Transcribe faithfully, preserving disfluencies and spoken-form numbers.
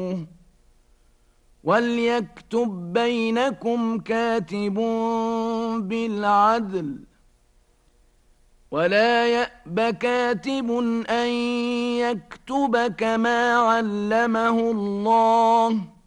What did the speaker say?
وَلْيَكْتُب بَّيْنَكُمْ كَاتِبٌ بِالْعَدْلِ وَلَا يَأْبَ كَاتِبٌ أَن يَكْتُبَ كَمَا عَلَّمَهُ اللَّهُ